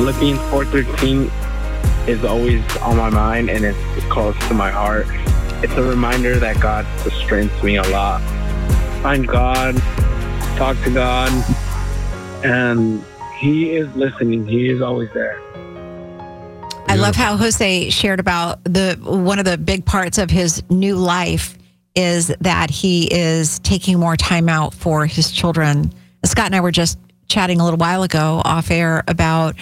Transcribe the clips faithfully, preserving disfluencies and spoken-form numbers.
Philippians four thirteen is always on my mind, and it's close to my heart. It's a reminder that God strengthens me a lot. Find God, talk to God, and He is listening. He is always there. I love how Jose shared about the one of the big parts of his new life is that he is taking more time out for his children. Scott and I were just chatting a little while ago off air about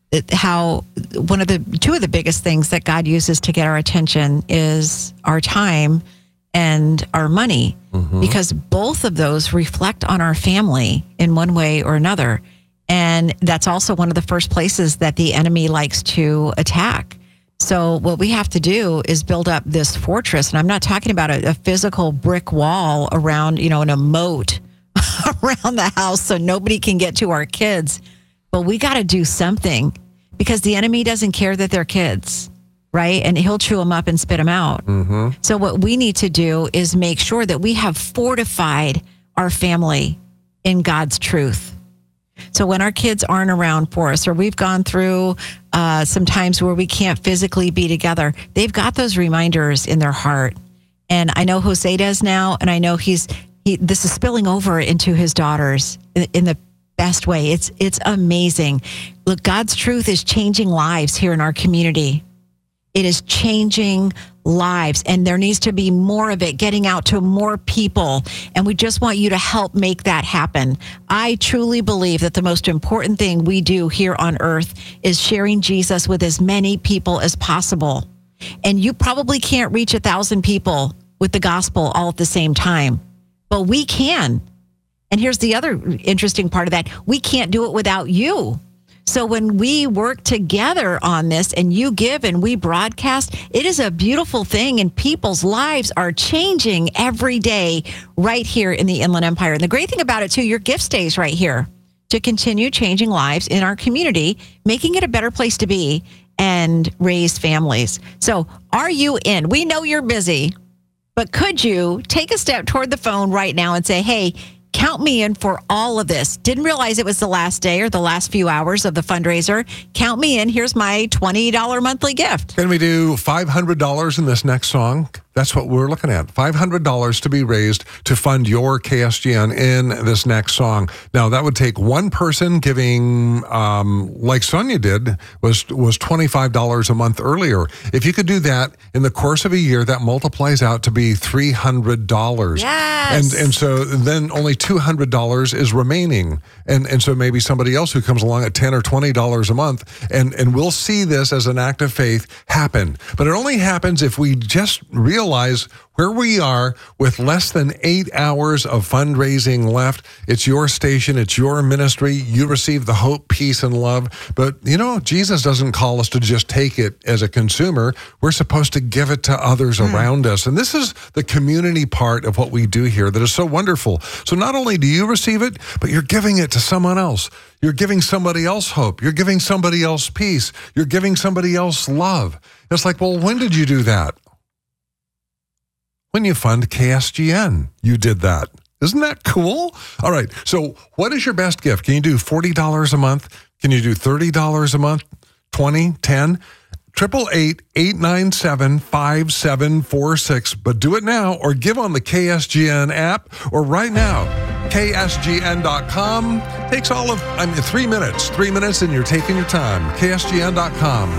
how one of the two of the biggest things that God uses to get our attention is our time and our money, mm-hmm. because both of those reflect on our family in one way or another. And that's also one of the first places that the enemy likes to attack. So what we have to do is build up this fortress. And I'm not talking about a, a physical brick wall around, you know, in a moat around the house so nobody can get to our kids. But we got to do something because the enemy doesn't care that they're kids, right? And he'll chew them up and spit them out. Mm-hmm. So what we need to do is make sure that we have fortified our family in God's truth. So when our kids aren't around for us, or we've gone through uh, some times where we can't physically be together, they've got those reminders in their heart. And I know Jose does now, and I know he's he, this is spilling over into his daughters in, in the best way. It's it's amazing. Look, God's truth is changing lives here in our community. It is changing lives, and there needs to be more of it getting out to more people. And we just want you to help make that happen. I truly believe that the most important thing we do here on earth is sharing Jesus with as many people as possible. And you probably can't reach a thousand people with the gospel all at the same time, but we can. And here's the other interesting part of that. We can't do it without you. So when we work together on this and you give and we broadcast, it is a beautiful thing, and people's lives are changing every day right here in the Inland Empire. And the great thing about it, too, your gift stays right here to continue changing lives in our community, making it a better place to be and raise families. So are you in? We know you're busy, but could you take a step toward the phone right now and say, hey, count me in for all of this. Didn't realize it was the last day or the last few hours of the fundraiser. Count me in. Here's my twenty dollars monthly gift. Can we do five hundred dollars in this next song? That's what we're looking at. five hundred dollars to be raised to fund your K S G N in this next song. Now, that would take one person giving, um, like Sonia did, was was twenty-five dollars a month earlier. If you could do that in the course of a year, that multiplies out to be three hundred dollars. Yes. And and so then only two hundred dollars is remaining. And and so maybe somebody else who comes along at ten dollars or twenty dollars a month, and, and we'll see this as an act of faith happen. But it only happens if we just realize where we are with less than eight hours of fundraising left. It's your station. It's your ministry. You receive the hope, peace, and love. But, you know, Jesus doesn't call us to just take it as a consumer. We're supposed to give it to others mm. around us. And this is the community part of what we do here that is so wonderful. So not only do you receive it, but you're giving it to someone else. You're giving somebody else hope. You're giving somebody else peace. You're giving somebody else love. It's like, well, when did you do that? When you fund K S G N, you did that. Isn't that cool? All right. So what is your best gift? Can you do forty dollars a month? Can you do thirty dollars a month? twenty, ten? eight eight eight, eight nine seven, five seven four six. But do it now, or give on the K S G N app, or right now. K S G N dot com takes all of, I mean, three minutes. Three minutes and you're taking your time. K S G N dot com.